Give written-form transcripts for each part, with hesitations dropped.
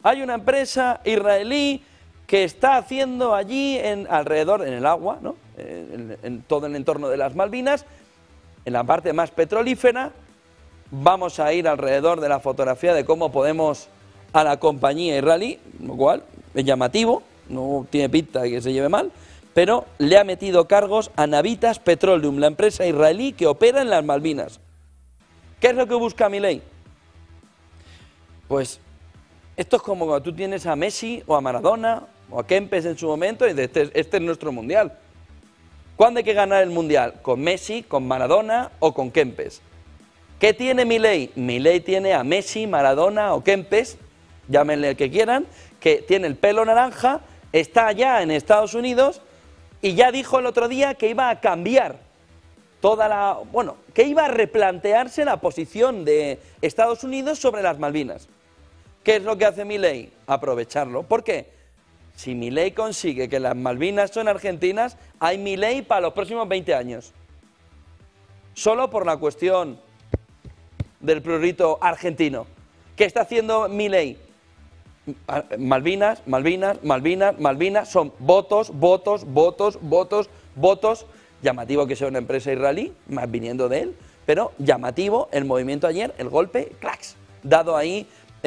Hay una empresa israelí que está haciendo allí alrededor, en el agua, ¿no? En todo el entorno de las Malvinas, en la parte más petrolífera. Vamos a ir alrededor de la fotografía de cómo podemos a la compañía israelí, lo cual es llamativo, no tiene pinta de que se lleve mal, pero le ha metido cargos a Navitas Petroleum, la empresa israelí que opera en las Malvinas. ¿Qué es lo que busca Milei? Pues esto es como cuando tú tienes a Messi o a Maradona o a Kempes en su momento y dices, este es nuestro mundial. ¿Cuándo hay que ganar el mundial? ¿Con Messi, con Maradona o con Kempes? ¿Qué tiene Milei? Milei tiene a Messi, Maradona o Kempes, llámenle el que quieran, que tiene el pelo naranja, está allá en Estados Unidos y ya dijo el otro día que iba a cambiar que iba a replantearse la posición de Estados Unidos sobre las Malvinas. ¿Qué es lo que hace Milei? Aprovecharlo. ¿Por qué? Si Milei consigue que las Malvinas son argentinas, hay Milei para los próximos 20 años. Solo por la cuestión del prurito argentino. ¿Qué está haciendo Milei? Malvinas, Malvinas, Malvinas, Malvinas, son votos, votos, votos, votos, votos. Llamativo que sea una empresa israelí, más viniendo de él, pero llamativo el movimiento ayer, el golpe, clax, dado ahí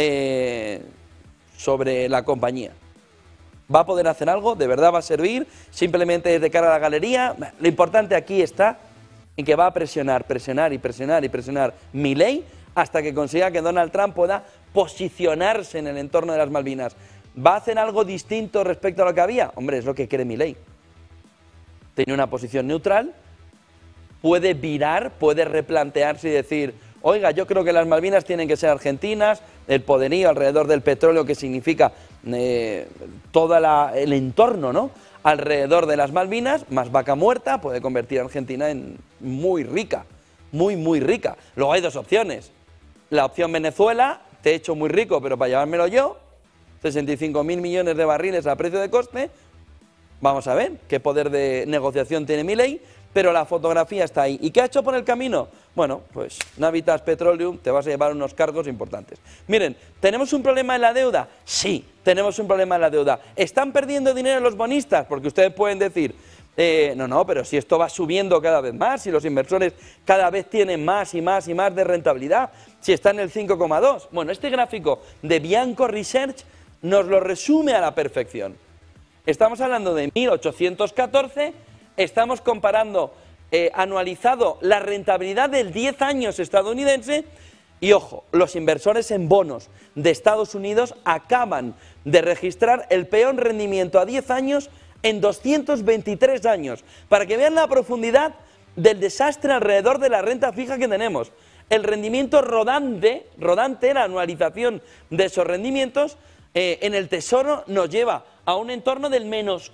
sobre la compañía. ¿Va a poder hacer algo? ¿De verdad va a servir? ¿Simplemente de cara a la galería? Lo importante aquí está en que va a presionar, presionar y presionar y presionar Milei hasta que consiga que Donald Trump pueda posicionarse en el entorno de las Malvinas. ¿Va a hacer algo distinto respecto a lo que había? Hombre, es lo que quiere Milei. Tiene una posición neutral, puede virar, puede replantearse y decir, oiga, yo creo que las Malvinas tienen que ser argentinas, el poderío alrededor del petróleo que significa todo el entorno, ¿no?, alrededor de las Malvinas, más vaca muerta, puede convertir a Argentina en muy rica, muy, muy rica. Luego hay dos opciones. La opción Venezuela, te he hecho muy rico, pero para llevármelo yo, 65.000 millones de barriles a precio de coste. Vamos a ver qué poder de negociación tiene Milei, pero la fotografía está ahí. ¿Y qué ha hecho por el camino? Bueno, pues Navitas Petroleum, te vas a llevar unos cargos importantes. Miren, ¿tenemos un problema en la deuda? Sí, tenemos un problema en la deuda. ¿Están perdiendo dinero los bonistas? Porque ustedes pueden decir, no, pero si esto va subiendo cada vez más, si los inversores cada vez tienen más y más y más de rentabilidad, si está en el 5,2. Bueno, este gráfico de Bianco Research nos lo resume a la perfección. Estamos hablando de 1814, estamos comparando anualizado la rentabilidad del 10 años estadounidense y, ojo, los inversores en bonos de Estados Unidos acaban de registrar el peor rendimiento a 10 años en 223 años, para que vean la profundidad del desastre alrededor de la renta fija que tenemos. El rendimiento rodante, la anualización de esos rendimientos, en el Tesoro nos lleva a un entorno del menos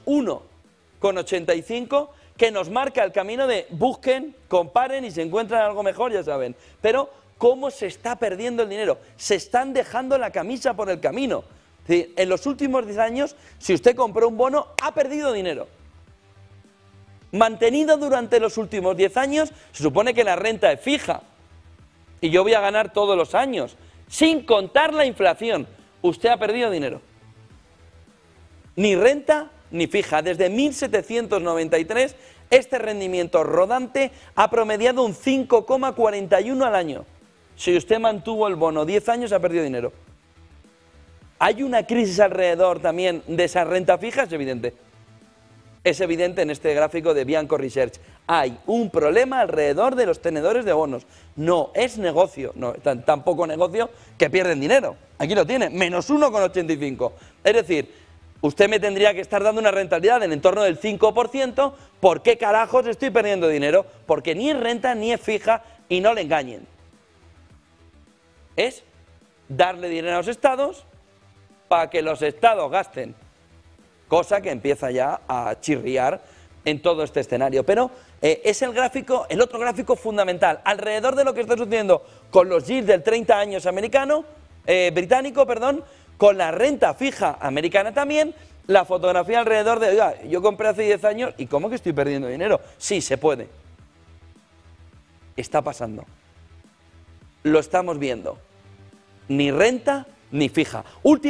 1,85, que nos marca el camino de busquen, comparen y si encuentran algo mejor, ya saben. Pero ¿cómo se está perdiendo el dinero? Se están dejando la camisa por el camino. Es decir, en los últimos 10 años, si usted compró un bono, ha perdido dinero. Mantenido durante los últimos 10 años, se supone que la renta es fija. Y yo voy a ganar todos los años, sin contar la inflación. Usted ha perdido dinero. Ni renta ni fija. Desde 1793, este rendimiento rodante ha promediado un 5,41 al año. Si usted mantuvo el bono 10 años, ha perdido dinero. ¿Hay una crisis alrededor también de esa renta fija? Es evidente. Es evidente en este gráfico de Bianco Research. Hay un problema alrededor de los tenedores de bonos. No es negocio, no, tampoco negocio que pierden dinero. Aquí lo tiene, menos 1,85. Es decir, usted me tendría que estar dando una rentabilidad en torno del 5%. ¿Por qué carajos estoy perdiendo dinero? Porque ni es renta ni es fija y no le engañen. Es darle dinero a los estados para que los estados gasten. Cosa que empieza ya a chirriar en todo este escenario. Pero es el otro gráfico fundamental, alrededor de lo que está sucediendo con los yields del 30 años británico, con la renta fija americana también, la fotografía alrededor de, oiga, yo compré hace 10 años y ¿cómo que estoy perdiendo dinero? Sí, se puede. Está pasando. Lo estamos viendo. Ni renta ni fija.